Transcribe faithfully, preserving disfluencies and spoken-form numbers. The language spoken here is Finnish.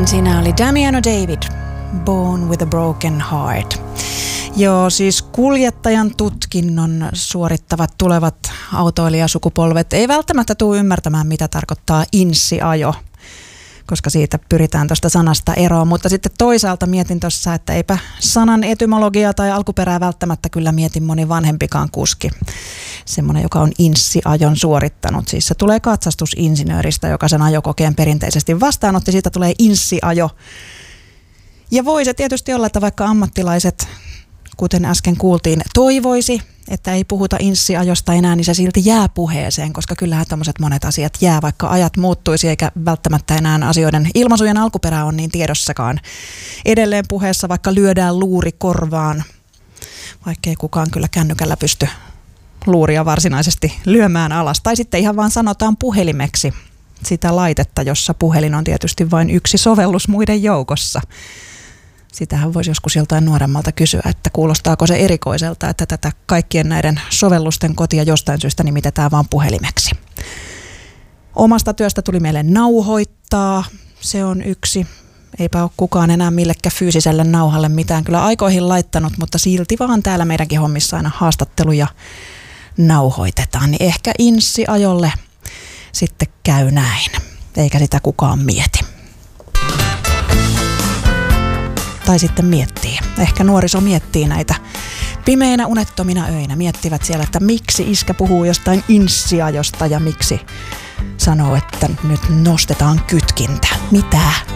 Siinä oli Damiano David, Born with a Broken Heart. Joo, siis kuljettajan tutkinnon suorittavat tulevat autoilijasukupolvet ei välttämättä tule ymmärtämään, mitä tarkoittaa inssiajo, koska siitä pyritään tuosta sanasta eroon. Mutta sitten toisaalta mietin tuossa, että eipä sanan etymologiaa tai alkuperää välttämättä kyllä mietin moni vanhempikaan kuski. Semmoinen, joka on inssiajon suorittanut. Siis se tulee katsastusinsinööristä, joka sen ajokokeen perinteisesti vastaanotti. Siitä tulee inssiajo. Ja voi se tietysti olla, että vaikka ammattilaiset, kuten äsken kuultiin, toivoisi, että ei puhuta inssiajosta enää, niin se silti jää puheeseen, koska kyllähän tämmöiset monet asiat jää, vaikka ajat muuttuisi, eikä välttämättä enää asioiden ilmaisujen alkuperä on niin tiedossakaan. Edelleen puheessa vaikka lyödään luuri korvaan, vaikkei kukaan kyllä kännykällä pysty luuria varsinaisesti lyömään alas. Tai sitten ihan vaan sanotaan puhelimeksi sitä laitetta, jossa puhelin on tietysti vain yksi sovellus muiden joukossa. Sitähän voisi joskus joltain nuoremmalta kysyä, että kuulostaako se erikoiselta, että tätä kaikkien näiden sovellusten kotia jostain syystä nimitetään vaan puhelimeksi. Omasta työstä tuli meille nauhoittaa, se on yksi. Eipä ole kukaan enää millekään fyysiselle nauhalle mitään kyllä aikoihin laittanut, mutta silti vaan täällä meidänkin hommissa aina haastatteluja nauhoitetaan. Niin ehkä inssiajolle sitten käy näin, eikä sitä kukaan mieti. Tai sitten miettii. Ehkä nuoriso miettii näitä pimeinä unettomina öinä. Miettivät siellä, että miksi iskä puhuu jostain inssiajosta ja miksi sanoo, että nyt nostetaan kytkintä. Mitä?